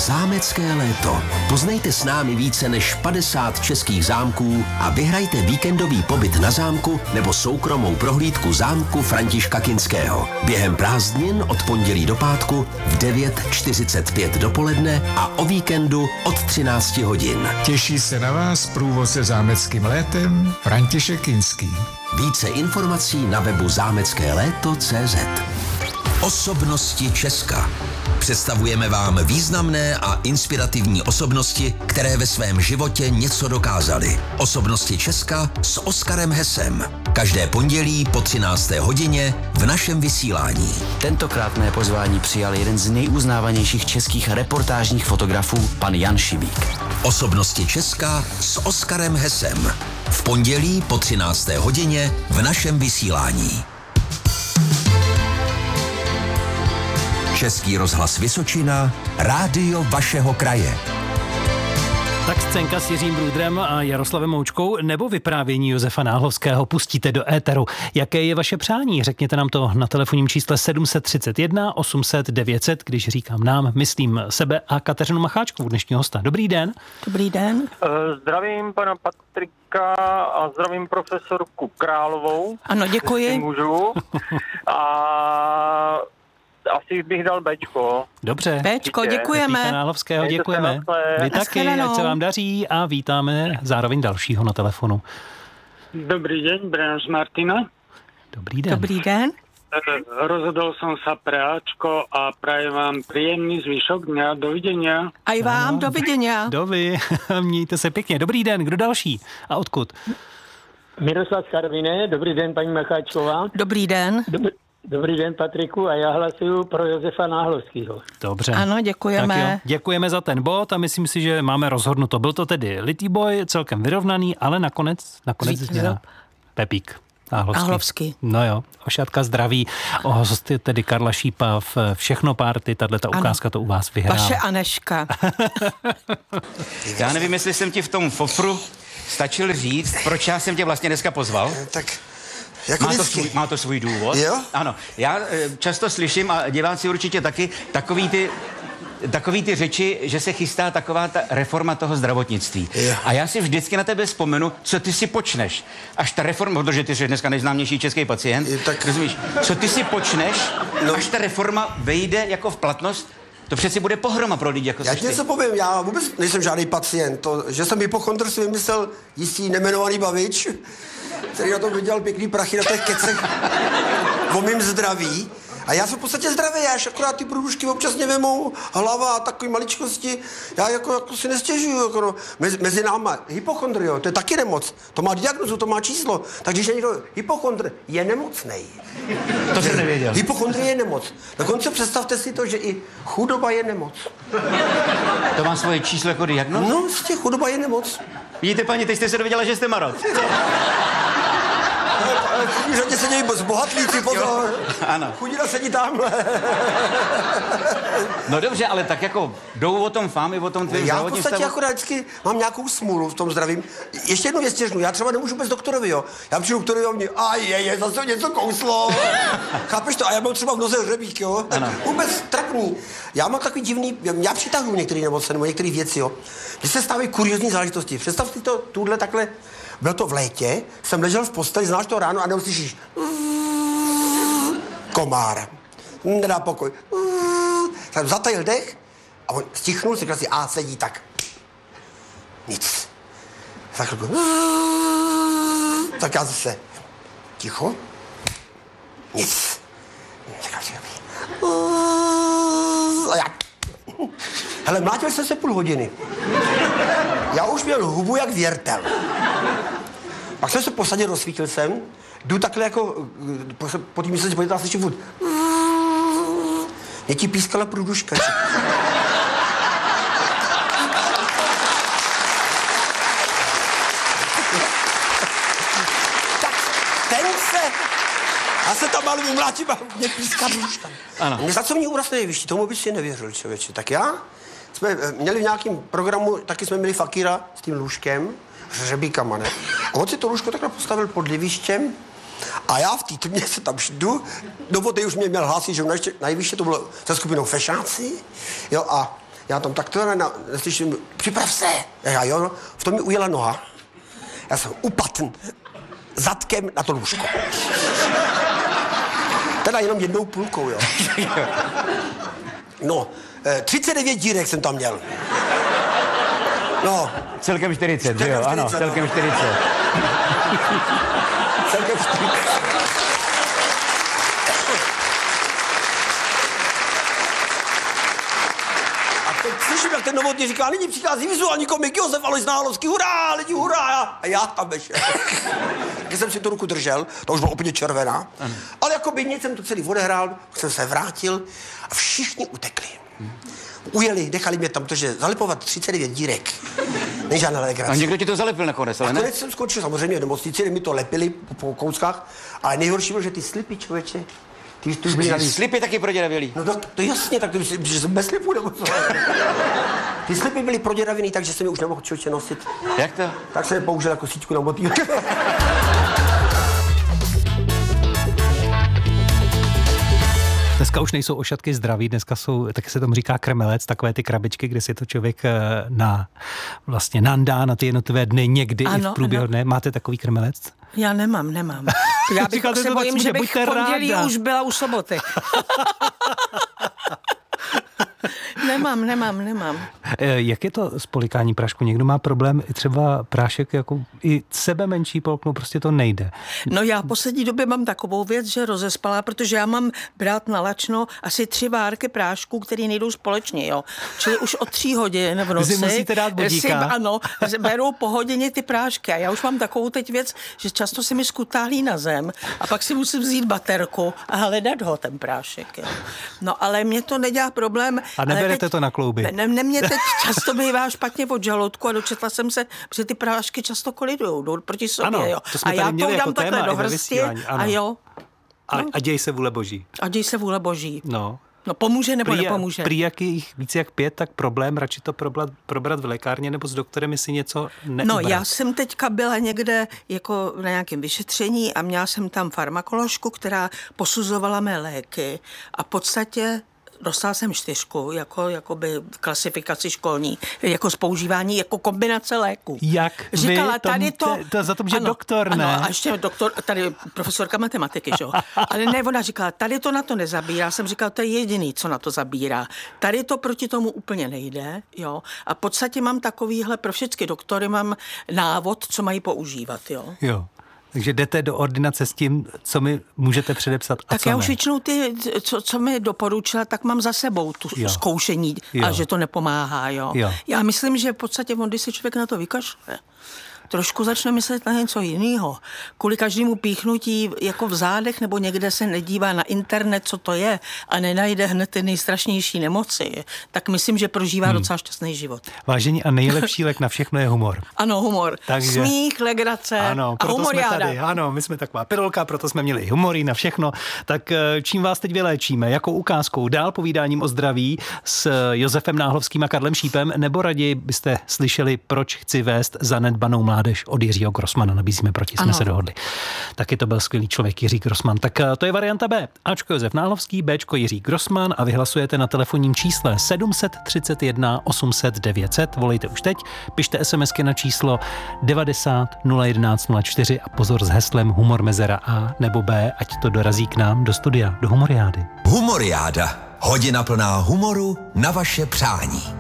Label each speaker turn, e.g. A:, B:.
A: Zámecké léto. Poznejte s námi více než 50 českých zámků a vyhrajte víkendový pobyt na zámku nebo soukromou prohlídku zámku Františka Kinského. Během prázdnin od pondělí do pátku v 9:45 dopoledne a o víkendu od 13 hodin.
B: Těší se na vás průvodce zámeckým létem František Kinský.
A: Více informací na webu zámeckéléto.cz. Osobnosti Česka. Představujeme vám významné a inspirativní osobnosti, které ve svém životě něco dokázaly. Osobnosti Česka s Oskarem Hesem. Každé pondělí po 13. hodině v našem vysílání.
C: Tentokrát mé pozvání přijal jeden z nejuznávanějších českých reportážních fotografů, pan Jan Šibík.
A: Osobnosti Česka s Oskarem Hesem. V pondělí po 13. hodině v našem vysílání. Český rozhlas Vysočina, rádio vašeho kraje.
D: Tak scénka s Jiřím Brůdrem a Jaroslavem Moučkou nebo vyprávění Josefa Náhlovského pustíte do éteru. Jaké je vaše přání? Řekněte nám to na telefonním čísle 731 800 900, když říkám nám, myslím sebe a Kateřinu Macháčkovou, dnešního hosta. Dobrý den.
E: Dobrý den.
F: Zdravím pana Patrika a zdravím profesorku Královou.
E: Ano, děkuji.
F: Můžu. A asi bych dal Bčko.
D: Dobře.
E: Bčko, děkujeme.
D: Pepíka Náhlovského, děkujeme. Vy taky, ať se vám daří a vítáme zároveň dalšího na telefonu.
G: Dobrý deň, Brian z Martina.
D: Dobrý den.
E: Dobrý den.
G: Rozhodol som sa pre Ačko a prajem vám príjemný zvyšok dňa. Dovidenia.
E: A i vám, do vidění.
D: Dovi, mějte se pěkně. Dobrý den, kdo další a odkud?
H: Miroslav Karviné, dobrý den, paní Macháčková.
E: Dobrý den.
H: Dobrý den, Patriku, a já hlasuju pro Josefa Náhlovského.
D: Dobře.
E: Ano, děkujeme.
D: Tak jo, děkujeme za ten bod a myslím si, že máme rozhodnuto. Byl to tedy litý boj, celkem vyrovnaný, ale nakonec zvítězil Pepík Náhlovský. No jo, ošatka zdraví, o hosty tedy Karla Šípa v Všechno party, tato ukázka to u vás vyhrála.
E: Vaše Aneška.
C: Já nevím, jestli jsem ti v tom fofru stačil říct, proč já jsem tě vlastně dneska pozval.
I: Tak jako
C: má to svůj důvod?
I: Jo?
C: Ano. Já často slyším, a diváci určitě taky, takový ty řeči, že se chystá taková ta reforma toho zdravotnictví.
I: Jo.
C: A já si vždycky na tebe vzpomenu, co ty si počneš. Až ta reforma, protože ty jsi dneska nejznámější český pacient,
I: tak...
C: rozumíš, co ty si počneš, až ta reforma vejde jako v platnost. To přeci bude pohroma pro lidi, jako
I: já ti něco povím, já vůbec nejsem žádný pacient. To, že jsem hypochondr, si vymyslel jistý nejmenovaný Babič, který na tom vydělal pěkný prachy na těch kecech o mým zdraví. A já jsem v podstatě zdravý, já akorát ty průdušky občas mě vemou, hlava a takový maličkosti. Já jako si nestěžuju, jako no, mezi náma. Hypochondr, jo, to je taky nemoc. To má diagnozu, to má číslo. Takže když je někdo hypochondr, je nemocnej.
C: To jsem nevěděl.
I: Hypochondrie je nemoc. Dokonce představte si to, že i chudoba je nemoc.
C: To má svoje číslo jako diagnozu?
I: No, prostě chudoba je nemoc.
C: Vidíte, paní, teď jste se dověděla, že jste marot.
I: V řadě sedí bohatlíci, pozor.
C: Ano.
I: Chudina sedí tamhle.
C: No dobře, ale tak jako jdou o tom fámy, o tom tvým zdravotním
I: Já v podstatě
C: stavu?
I: akorát vždycky mám nějakou smůlu v tom zdravím. Ještě jednu věc stěžnu, já třeba nemůžu bez doktorovi, jo. Já přijdu k doktorovi a mě, zase něco kouslo. Chápeš to? A já mám třeba v noze hřebík, jo. Vůbec trapný. Já mám takový divný, já přitahuju některé nemoci nebo některé věci, jo. Když se stávají kuriózní záležitosti. Představ si to tuhle takhle. Bylo to v létě, jsem ležel v posteli, znáš to ráno a neuslyšíš komár. Nedá pokoj. Jsem zatajil dech a on stichnul, řekl si, sedí tak. Nic. Tak, tak já zase ticho. Nic. A já. Hele, mlátil jsem se půl hodiny. Já už měl hubu jak věrtel. Pak jsem se posadil, rozsvítil jsem, jdu takhle jako, po té místě podívat, slyším furt. Mě ti pískala průduška. Tak ten se... Já se tam malu umlátím a mě píská průduška.
C: Ano.
I: Za co mě úraz nejvyšší, tomu bys si nevěřil, člověče. Tak já jsme měli v nějakém programu, taky jsme měli fakíra s tím lůžkem, hřebíkama, ne? A on si to lůžko takhle postavil pod livištěm a já v té tmě se tam jdu, no teď už mě měl hlásit, že nejvyšší to bylo se skupinou Fešáci, jo, a Já tam tak to neslyším, připrav se. Já jo, no. V tom mi ujela noha. Já jsem upadl zadkem na to lůžko. Teda jenom jednou půlkou, jo. No, 39 dírek jsem tam měl. No.
C: Celkem 40, že jo? Ano, celkem 40.
I: Celkem 40. A teď slyším, jak ten Novotný říká, nyní přichází vizuální komik Josef Alois Náhlovský, hurá, lidi, hurá. A já tam vešel. Když jsem si tu ruku držel, to už bylo úplně červená, ale jako by nic jsem to celý odehrál, jsem se vrátil a všichni utekli. Ujeli, nechali mě tam, protože zalepovat 39 dírek. Není žádná legrace.
C: A někdo ti to zalepil nakonec, ale ne?
I: Nakonec jsem skončil samozřejmě v nemocnici, mi to lepili po kouskách, ale nejhorší bylo, že ty slipy, člověče, ty byly navíc.
C: Slipy taky proděravělý.
I: No to jasně, tak že jsem bez slipů nebo co. Ty slipy byly proděravěný, takže jsem je už nemohl člověče nosit.
C: Jak to?
I: Tak jsem je použil jako síťku na motýl.
D: Dneska už nejsou ošatky zdraví, dneska jsou, taky se tomu říká krmelec, takové ty krabičky, kde si to člověk vlastně nandá na ty jednotlivé dny někdy i v průběhu dne. Máte takový krmelec?
E: Já nemám. Já bych se bojím, že bych v pondělí už byla u soboty. Nemám.
D: Jak je to s polikání prášku? Někdo má problém, i třeba prášek, jako i sebe menší polknu, prostě to nejde.
E: No já v poslední době mám takovou věc, že rozespala, protože já mám brát na lačno asi 3 várky prášku, který nejdou společně, jo. Čili už od 3 hodin v noci.
D: Vy musíte dát budíka.
E: Ano, berou po hodině ty prášky. A já už mám takovou teď věc, že často se mi skutálí na zem a pak si musím vzít baterku a hledat ho, ten prášek, jo. No ale mě to nedělá problém.
D: A neberete to na klouby?
E: Mě teď často bývá špatně od žaludku a dočetla jsem se, že ty prášky často kolidujou, jdou proti sobě,
D: ano,
E: jo.
D: To jsme
E: a
D: tady
E: já
D: měli
E: to
D: jako
E: dám takhle do hrsti a jo.
D: A děj se vůle boží.
E: A děj se vůle boží.
D: No.
E: No pomůže nebo nepomůže?
D: Prý jak je jich víc jak 5, tak problém, radši to probrat v lékárně nebo s doktorem, jestli něco neubrat.
E: No já jsem teďka byla někde jako na nějakém vyšetření a měla jsem tam farmakoložku, která posuzovala mé léky a v podstatě dostala jsem 4, jakoby klasifikaci školní, jako z používání, jako kombinace léků.
D: Jak
E: říkala,
D: vy?
E: Tady to
D: za to, že doktor, ne?
E: Ano, a ještě doktor, tady profesorka matematiky, že jo. Ale ne, ona říkala, tady to na to nezabírá. Já jsem říkala, to je jediný, co na to zabírá. Tady to proti tomu úplně nejde, jo. A v podstatě mám takovýhle, pro všechny doktory mám návod, co mají používat, jo.
D: Jo. Takže jdete do ordinace s tím, co mi můžete předepsat a
E: tak
D: co
E: já
D: ne.
E: už většinou co mi doporučila, tak mám za sebou tu zkoušení a že to nepomáhá, jo. Já myslím, že v podstatě když se člověk na to vykašle, trošku začne myslet na něco jiného. Kvůli každému píchnutí jako v zádech nebo někde se nedívá na internet, co to je a nenajde hned ty nejstrašnější nemoci, tak myslím, že prožívá docela šťastný život.
D: Vážení, a nejlepší lék na všechno je humor.
E: Ano, humor.
D: Takže,
E: smích, legrace
D: ano,
E: a humoriáda.
D: Ano, my jsme taková pirolka, proto jsme měli humory na všechno. Tak čím vás teď vyléčíme? Jakou ukázkou? Dál povídáním o zdraví s Josefem Náhlovským a Karlem Šípem, nebo raději byste slyšeli, proč chci vést zanedbanou mládež od Jiřího Grossmana. Nabízíme proti, jsme se dohodli. Taky to byl skvělý člověk Jiří Grossman. Tak to je varianta B. Ačko Josef Náhlovský, Bčko Jiří Grossman a vy hlasujete na telefonním čísle 731 800 900. Volejte už teď, pište SMSky na číslo 90 011 04 a pozor s heslem Humor mezera A nebo B, ať to dorazí k nám do studia, do Humoriády.
A: Humoriáda. Hodina plná humoru na vaše přání.